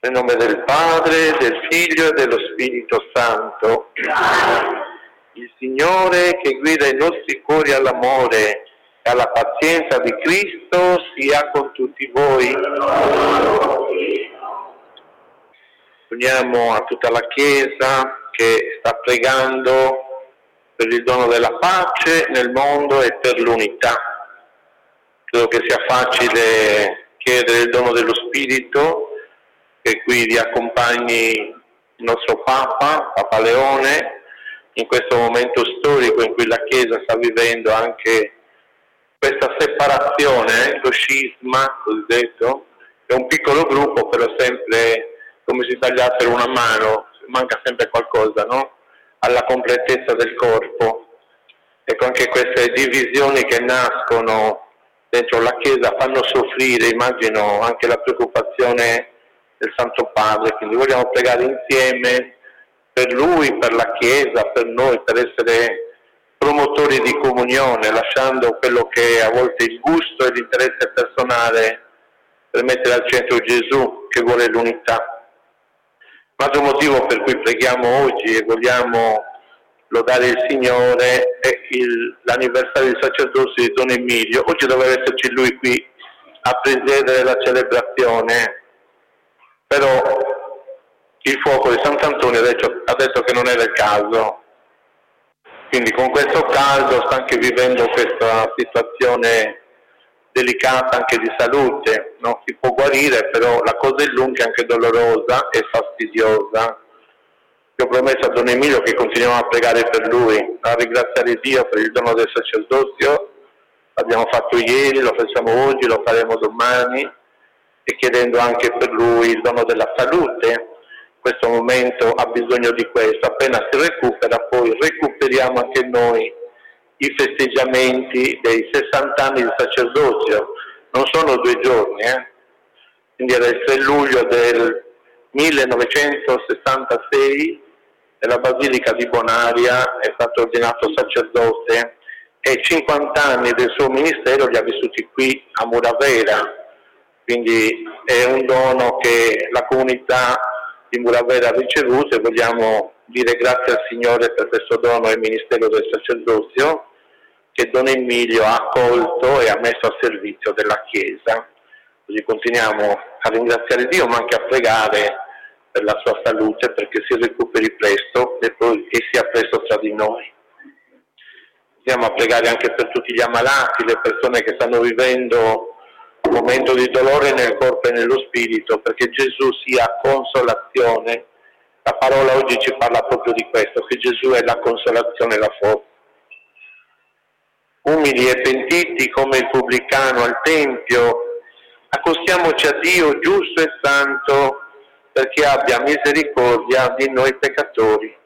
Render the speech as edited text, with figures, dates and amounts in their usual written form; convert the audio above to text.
Nel nome del Padre, del Figlio e dello Spirito Santo. Il Signore che guida i nostri cuori all'amore e alla pazienza di Cristo sia con tutti voi. Uniamo a tutta la Chiesa che sta pregando per il dono della pace nel mondo e per l'unità. Credo che sia facile chiedere il dono dello Spirito, che qui vi accompagni il nostro Papa Leone, in questo momento storico in cui la Chiesa sta vivendo anche questa separazione, lo scisma cosiddetto. È un piccolo gruppo, però sempre come se tagliassero una mano, manca sempre qualcosa, no? Alla completezza del corpo. Ecco, anche queste divisioni che nascono dentro la Chiesa fanno soffrire, immagino, anche la preoccupazione del Santo Padre, quindi vogliamo pregare insieme per Lui, per la Chiesa, per noi, per essere promotori di comunione, lasciando quello che è a volte il gusto e l'interesse personale per mettere al centro Gesù che vuole l'unità. L'altro motivo per cui preghiamo oggi e vogliamo lodare il Signore è l'anniversario del sacerdozio di Don Emilio. Oggi doveva esserci lui qui a presiedere la celebrazione, però il fuoco di Sant'Antonio ha detto che non era il caso. Quindi con questo caldo sta anche vivendo questa situazione delicata anche di salute, no? Si può guarire, però la cosa è lunga e anche dolorosa e fastidiosa. Io ho promesso a Don Emilio che continuiamo a pregare per lui, a ringraziare Dio per il dono del sacerdozio. L'abbiamo fatto ieri, lo facciamo oggi, lo faremo domani, e chiedendo anche per lui il dono della salute. In questo momento ha bisogno di questo. Appena si recupera, poi recuperiamo anche noi i festeggiamenti dei 60 anni di sacerdozio. Non sono 2 giorni, quindi era il 3 luglio del 1966, nella Basilica di Bonaria è stato ordinato sacerdote e 50 anni del suo ministero li ha vissuti qui a Muravera. Quindi è un dono che la comunità di Muravera ha ricevuto e vogliamo dire grazie al Signore per questo dono e ministero del sacerdozio che Don Emilio ha accolto e ha messo a servizio della Chiesa. Così continuiamo a ringraziare Dio, ma anche a pregare per la sua salute, perché si recuperi presto e sia presto tra di noi. Andiamo a pregare anche per tutti gli ammalati, le persone che stanno vivendo un momento di dolore nel corpo e nello spirito, perché Gesù sia consolazione. La parola oggi ci parla proprio di questo, che Gesù è la consolazione e la forza. Umili e pentiti come il pubblicano al Tempio, accostiamoci a Dio giusto e santo, perché abbia misericordia di noi peccatori.